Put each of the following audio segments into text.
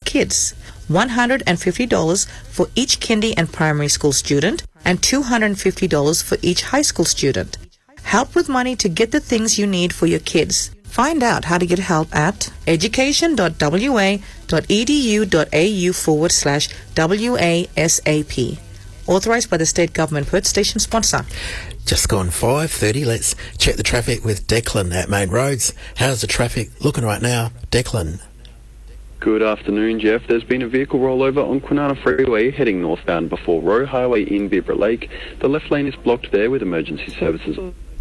kids. $150 for each kindy and primary school student and $250 for each high school student. Help with money to get the things you need for your kids. Find out how to get help at education.wa.edu.au/WASAP. Authorised by the State Government. Perth Station sponsor. Just gone 5:30. Let's check the traffic with Declan at Main Roads. How's the traffic looking right now, Declan? Good afternoon, Jeff. There's been a vehicle rollover on Kwinana Freeway heading northbound before Roe Highway in Bibra Lake. The left lane is blocked there with emergency services.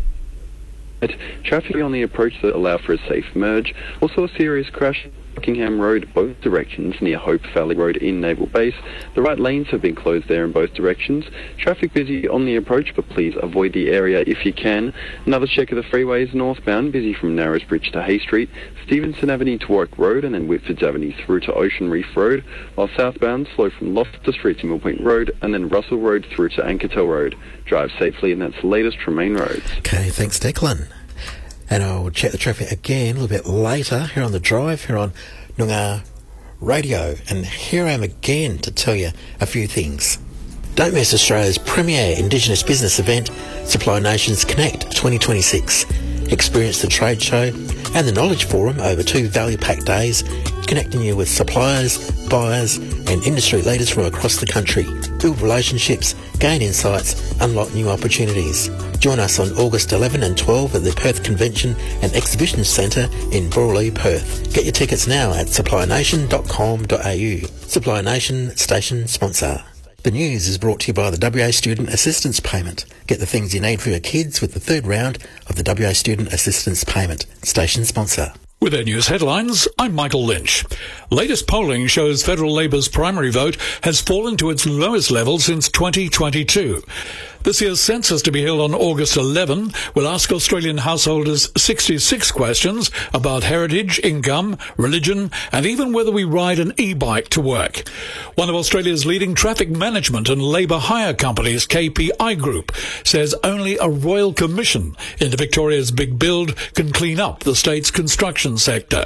Traffic on the approach that allow for a safe merge. Also a serious crash Buckingham Road, both directions, near Hope Valley Road in Naval Base. The right lanes have been closed there in both directions. Traffic busy on the approach, but please avoid the area if you can. Another check of the freeways northbound, busy from Narrows Bridge to Hay Street, Stevenson Avenue to Warwick Road, and then Whitfords Avenue through to Ocean Reef Road, while southbound slow from Loftus Street to Mill Point Road, and then Russell Road through to Ankertel Road. Drive safely, and that's the latest from Main Roads. Okay, thanks, Declan. And I'll check the traffic again a little bit later here on the drive, here on Noongar Radio. And here I am again to tell you a few things. Don't miss Australia's premier Indigenous business event, Supply Nations Connect 2026. Experience the trade show and the Knowledge Forum over 2 value-packed days, connecting you with suppliers, buyers and industry leaders from across the country. Build relationships, gain insights, unlock new opportunities. Join us on August 11 and 12 at the Perth Convention and Exhibition Centre in Broralee, Perth. Get your tickets now at supplynation.com.au. Supply Nation station sponsor. The news is brought to you by the WA Student Assistance Payment. Get the things you need for your kids with the third round of the WA Student Assistance Payment. Station sponsor. With our news headlines, I'm Michael Lynch. Latest polling shows Federal Labor's primary vote has fallen to its lowest level since 2022. This year's census, to be held on August 11, will ask Australian householders 66 questions about heritage, income, religion, and even whether we ride an e-bike to work. One of Australia's leading traffic management and labour hire companies, KPI Group, says only a royal commission into Victoria's big build can clean up the state's construction sector.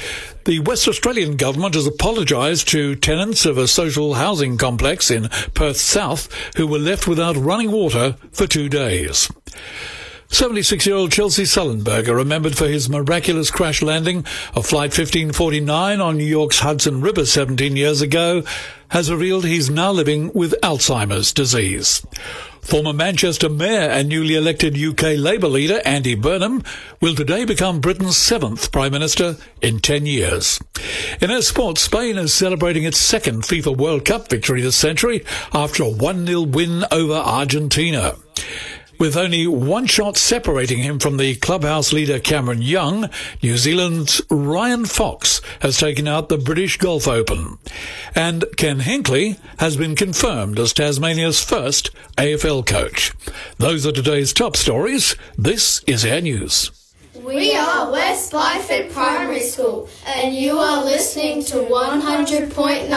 The West Australian government has apologised to tenants of a social housing complex in Perth South who were left without running water for 2 days. 76-year-old Chelsea Sullenberger, remembered for his miraculous crash landing of Flight 1549 on New York's Hudson River 17 years ago, has revealed he's now living with Alzheimer's disease. Former Manchester Mayor and newly elected UK Labour leader Andy Burnham will today become Britain's 7th Prime Minister in 10 years. In our sports, Spain is celebrating its second FIFA World Cup victory this century after a 1-0 win over Argentina. With only one shot separating him from the clubhouse leader Cameron Young, New Zealand's Ryan Fox has taken out the British Golf Open. And Ken Hinkley has been confirmed as Tasmania's first AFL coach. Those are today's top stories. This is our news. We are West Byford Primary School, and you are listening to 100.9